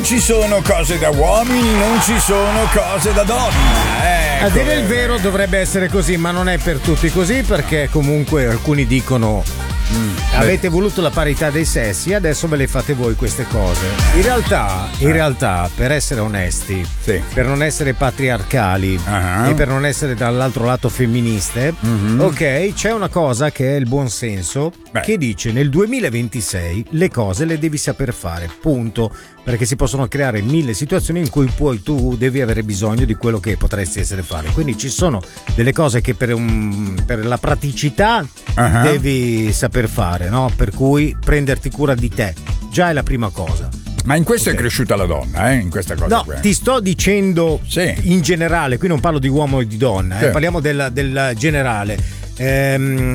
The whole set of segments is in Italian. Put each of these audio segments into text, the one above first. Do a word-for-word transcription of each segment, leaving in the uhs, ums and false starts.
Ci sono cose da uomini, non ci sono cose da donna. Ecco. A dire il vero dovrebbe essere così, ma non è per tutti così, perché comunque alcuni dicono mm, avete voluto la parità dei sessi, adesso ve le fate voi queste cose. In realtà, in realtà per essere onesti, sì. per non essere patriarcali uh-huh. e per non essere dall'altro lato femministe, uh-huh. ok, c'è una cosa che è il buon senso. Beh. Che dice nel duemilaventisei le cose le devi saper fare, punto, perché si possono creare mille situazioni in cui poi tu devi avere bisogno di quello che potresti essere fare. Quindi ci sono delle cose che per, un, per la praticità uh-huh. devi saper fare, no? Per cui prenderti cura di te già è la prima cosa. Ma in questo okay. è cresciuta la donna, eh? In questa cosa no, qui. Ti sto dicendo sì. in generale, qui non parlo di uomo e di donna, sì. eh, parliamo del, del generale. Ehm,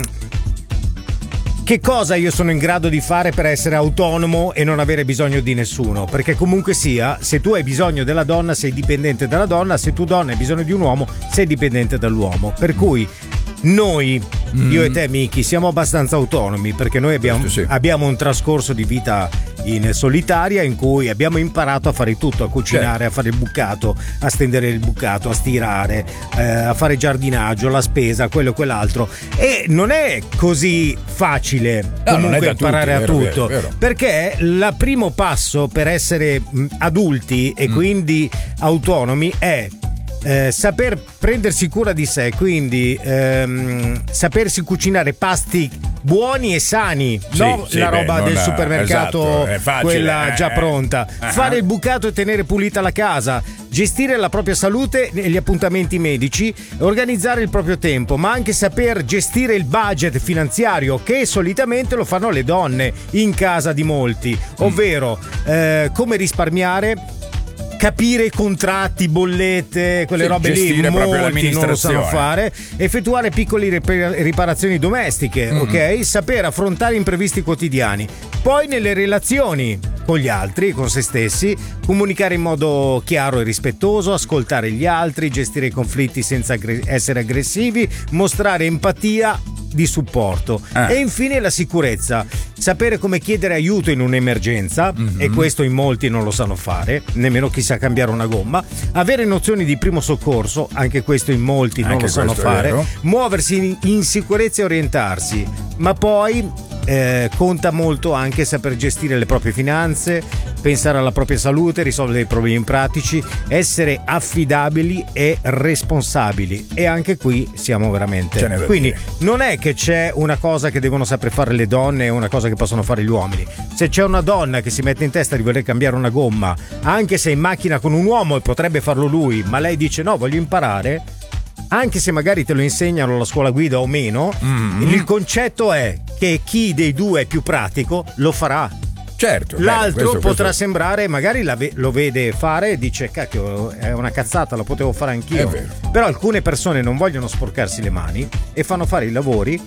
Che cosa io sono in grado di fare per essere autonomo e non avere bisogno di nessuno? Perché comunque sia, se tu hai bisogno della donna sei dipendente dalla donna, se tu donna hai bisogno di un uomo sei dipendente dall'uomo. Per cui noi, mm. io e te Miki, siamo abbastanza autonomi perché noi abbiamo, sì. abbiamo un trascorso di vita in solitaria in cui abbiamo imparato a fare tutto, a cucinare, certo. a fare il bucato, a stendere il bucato, a stirare, eh, a fare giardinaggio, la spesa, quello e quell'altro, e non è così facile no, comunque imparare tutti, a vero, tutto vero, vero. Perché il primo passo per essere mh, adulti e mm. quindi autonomi è Eh, saper prendersi cura di sé, quindi ehm, sapersi cucinare pasti buoni e sani, sì, non sì, la roba beh, del supermercato, esatto, quella eh, già pronta, eh, fare uh-huh. il bucato e tenere pulita la casa, gestire la propria salute e gli appuntamenti medici, organizzare il proprio tempo, ma anche saper gestire il budget finanziario che solitamente lo fanno le donne in casa di molti, ovvero mm. eh, come risparmiare, capire i contratti, bollette, quelle sì, robe lì, molti non lo sanno fare, effettuare piccole riparazioni domestiche, mm. ok? Saper affrontare imprevisti quotidiani. Poi nelle relazioni con gli altri, con se stessi, comunicare in modo chiaro e rispettoso, ascoltare gli altri, gestire i conflitti senza aggre- essere aggressivi, mostrare empatia di supporto ah. e infine la sicurezza, sapere come chiedere aiuto in un'emergenza mm-hmm. e questo in molti non lo sanno fare, nemmeno chi sa cambiare una gomma, avere nozioni di primo soccorso, anche questo in molti non anche lo sanno fare, muoversi in, in sicurezza e orientarsi, ma poi Eh, conta molto anche saper gestire le proprie finanze, pensare alla propria salute, risolvere i problemi pratici, essere affidabili e responsabili, e anche qui siamo veramente quindi non è che c'è una cosa che devono saper fare le donne e una cosa che possono fare gli uomini. Se c'è una donna che si mette in testa di voler cambiare una gomma anche se è in macchina con un uomo e potrebbe farlo lui, ma lei dice no, voglio imparare, anche se magari te lo insegnano alla scuola guida o meno, mm-hmm. il concetto è che chi dei due è più pratico lo farà. Certo. L'altro beh, questo, potrà questo... sembrare, magari la ve- lo vede fare e dice cacchio, è una cazzata, lo potevo fare anch'io. Però alcune persone non vogliono sporcarsi le mani e fanno fare i lavori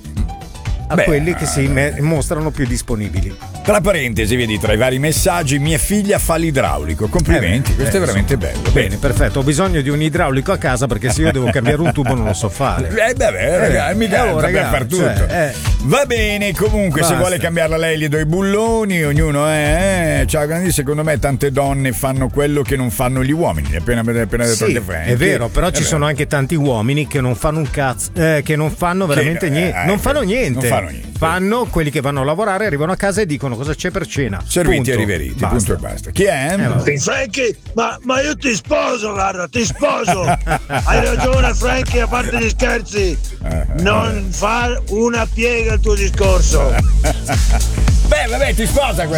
a Beh, quelli che si me- mostrano più disponibili. Tra parentesi, vedi, tra i vari messaggi, mia figlia fa l'idraulico. Complimenti, eh, questo eh, è veramente insomma. bello. Bene, perfetto. Ho bisogno di un idraulico a casa perché se io devo cambiare un tubo non lo so fare. Eh, beh, beh, ragazzi, mica eh, oh, per far tutto. Cioè, eh. Va bene, comunque, Basta. Se vuole cambiarla lei, gli do i bulloni, ognuno è. Eh. Ciao, grandi, secondo me tante donne fanno quello che non fanno gli uomini. Appena, appena detto sì, che Frank. È vero, però è ci vero. sono anche tanti uomini che non fanno un cazzo, eh, che non fanno veramente che, niente. Eh, non, fanno niente. non fanno niente. Fanno quelli che vanno a lavorare, arrivano a casa e dicono cosa c'è per cena. Serviti punto. e riveriti, Basta. punto e basta. Chi è? Eh, Frankie, ma, ma io ti sposo, guarda, ti sposo. Hai ragione, Frankie, a parte gli scherzi. Non far una piega al tuo discorso. Beh, vabbè, ti sposa quella.